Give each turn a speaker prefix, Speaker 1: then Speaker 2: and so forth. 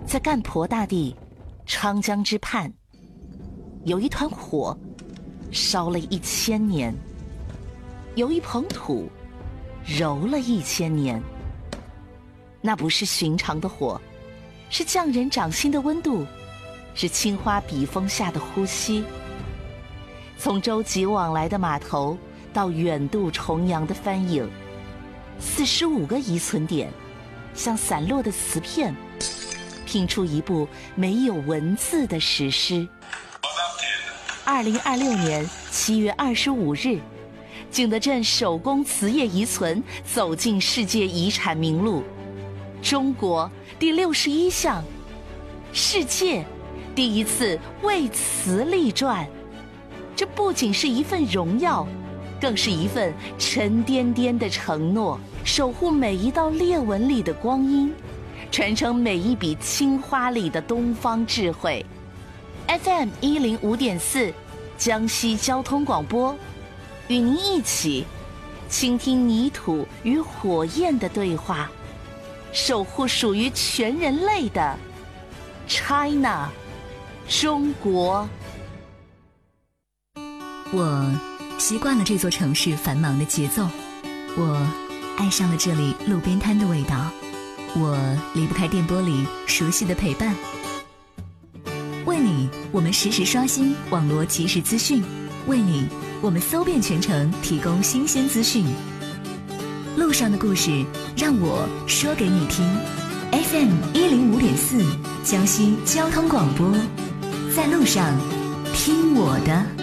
Speaker 1: 在干婆大地昌江之畔，有一团火烧了1000年，有一捧土揉了1000年。那不是寻常的火，是匠人掌心的温度，是青花笔锋下的呼吸。从舟楫往来的码头到远渡重洋的帆影，45个遗存点像散落的瓷片，拼出一部没有文字的史诗。2026年7月25日，景德镇手工瓷业遗存走进世界遗产名录，中国第61项，世界第一次为瓷立传。这不仅是一份荣耀，更是一份沉甸甸的承诺，守护每一道裂纹里的光阴，传承每一笔青花里的东方智慧。FM 105.4江西交通广播，与您一起倾听泥土与火焰的对话，守护属于全人类的 China 中国。
Speaker 2: 我习惯了这座城市繁忙的节奏，我爱上了这里路边摊的味道，我离不开电波里熟悉的陪伴。为你，我们实时刷新网络即时资讯；为你，我们搜遍全城，提供新鲜资讯。路上的故事，让我说给你听。FM 105.4江西交通广播，在路上听我的。